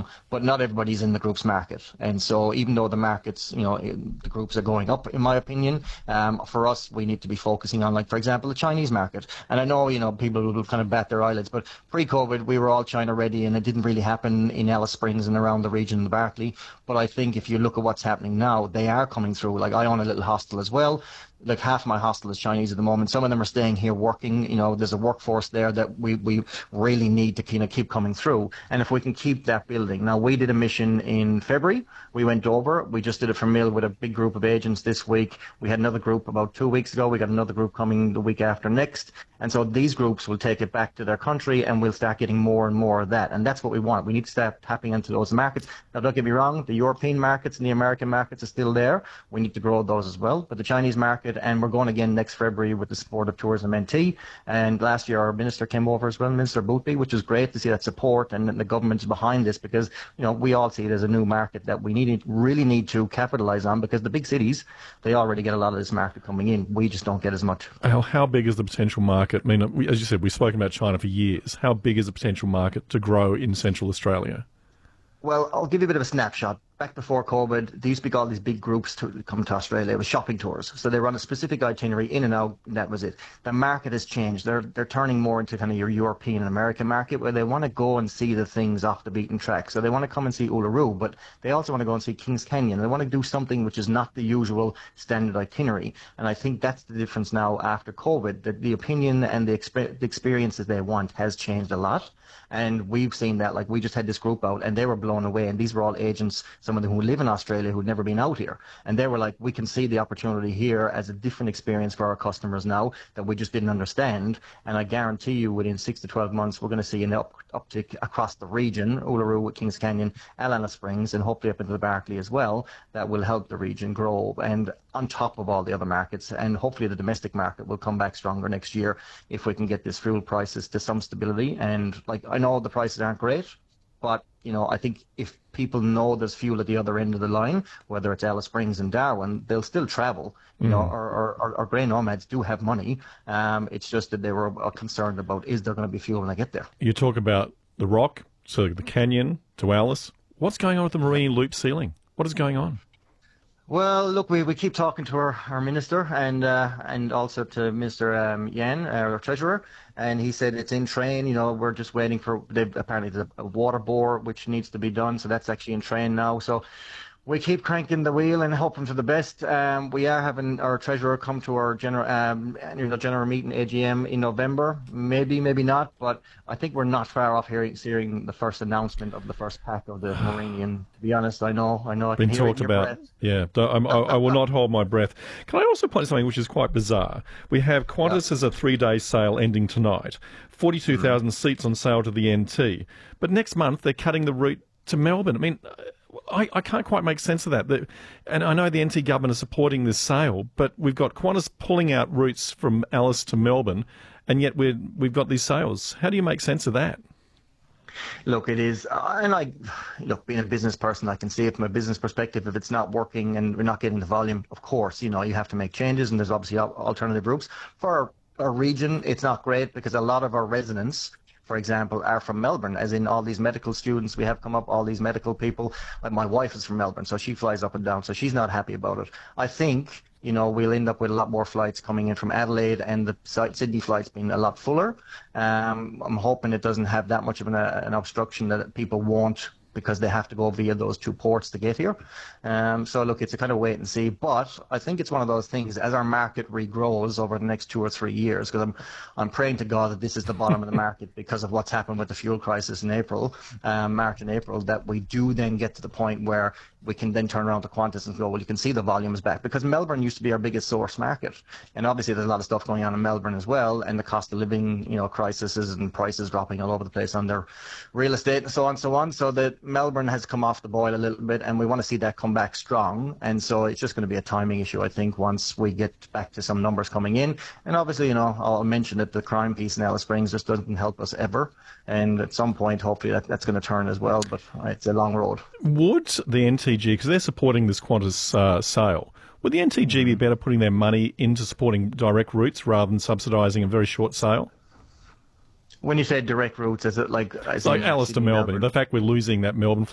strong, but not everybody's in the groups market. And so even though the markets, the groups are going up, in my opinion, for us, we need to be focusing on, like, for example, the Chinese market. And I know, people will kind of bat their eyelids, but pre-COVID, we were all China ready, and it didn't really happen in Alice Springs and around the region of Berkeley. But I think if you look at what's happening now, they are coming through. Like, I own a little hostel as well. Like, half my hostel is Chinese at the moment. Some of them are staying here working. There's a workforce there that we really need to kind of keep coming through. And if we can keep that building. Now, we did a mission in February. We went over. We just did it for Mill with a big group of agents this week. We had another group about 2 weeks ago. We got another group coming the week after next. And so these groups will take it back to their country, and we'll start getting more and more of that. And that's what we want. We need to start tapping into those markets. Now, don't get me wrong, the European markets and the American markets are still there. We need to grow those as well. But the Chinese market, and we're going again next February with the support of Tourism NT. And last year our minister came over as well, Minister Boothby, which was great to see that support and the government's behind this, because we all see it as a new market that we really need to capitalize on, because the big cities, they already get a lot of this market coming in. We just don't get as much. How big is the potential market? I mean, as you said, we've spoken about China for years. How big is the potential market to grow in Central Australia? Well, I'll give you a bit of a snapshot. Back before COVID, there used to be all these big groups to come to Australia. It was shopping tours. So they run a specific itinerary in and out, and that was it. The market has changed. They're turning more into kind of your European and American market, where they want to go and see the things off the beaten track. So they want to come and see Uluru, but they also want to go and see Kings Canyon. They want to do something which is not the usual standard itinerary. And I think that's the difference now after COVID, that the opinion and the experiences they want has changed a lot. And we've seen that. Like, we just had this group out, and they were blown away. And these were all agents, some of them who live in Australia, who'd never been out here. And they were like, we can see the opportunity here as a different experience for our customers now that we just didn't understand. And I guarantee you, within 6 to 12 months, we're going to see an uptick across the region, Uluru with Kings Canyon, Alice Springs, and hopefully up into the Berkeley as well, that will help the region grow. And on top of all the other markets, and hopefully the domestic market will come back stronger next year if we can get this fuel prices to some stability. And like, I know the prices aren't great, but I think if people know there's fuel at the other end of the line, whether it's Alice Springs and Darwin, they'll still travel. Our grey nomads do have money. It's just that they were concerned about, is there going to be fuel when I get there? You talk about the rock, so the canyon to Alice. What's going on with the marine loop ceiling? What is going on? Well, look, we keep talking to our minister and also to Mr. Yan, our treasurer, and he said it's in train. We're just waiting for, apparently there's a water bore which needs to be done, so that's actually in train now. So we keep cranking the wheel and hoping for the best. We are having our treasurer come to our general meeting, AGM, in November. Maybe not, but I think we're not far off seeing the first announcement of the first pack of the Marinian. To be honest, I know. I can hear it in your breath. Yeah, I will not hold my breath. Can I also point out something which is quite bizarre? We have Qantas as a 3-day sale ending tonight, 42,000 seats on sale to the NT, but next month they're cutting the route to Melbourne. I mean, I can't quite make sense of that. And I know the NT government is supporting this sale, but we've got Qantas pulling out routes from Alice to Melbourne, and yet we've got these sales. How do you make sense of that? Look, it is, and being a business person, I can see it from a business perspective. If it's not working and we're not getting the volume, of course, you have to make changes, and there's obviously alternative routes. For our region, it's not great because a lot of our residents, for example, are from Melbourne, as in all these medical students we have come up, all these medical people. Like, my wife is from Melbourne, so she flies up and down, so she's not happy about it. I think, we'll end up with a lot more flights coming in from Adelaide, and the Sydney flights being a lot fuller. I'm hoping it doesn't have that much of an obstruction that people won't, because they have to go via those two ports to get here. So look, it's a kind of wait and see, but I think it's one of those things, as our market regrows over the next 2 or 3 years, because I'm praying to God that this is the bottom of the market because of what's happened with the fuel crisis in March and April, that we do then get to the point where we can then turn around to Qantas and go, well, you can see the volumes back, because Melbourne used to be our biggest source market. And obviously there's a lot of stuff going on in Melbourne as well, and the cost of living, crises and prices dropping all over the place on their real estate and so on. So that Melbourne has come off the boil a little bit, and we want to see that come back strong. And so it's just going to be a timing issue, I think, once we get back to some numbers coming in. And obviously, I'll mention that the crime piece in Alice Springs just doesn't help us ever. And at some point, hopefully that's going to turn as well, but it's a long road. Would the NTG, because they're supporting this Qantas sale, would the NTG be better putting their money into supporting direct routes rather than subsidising a very short sale? When you say direct routes, is it like... Like Alice to Melbourne. The fact we're losing that Melbourne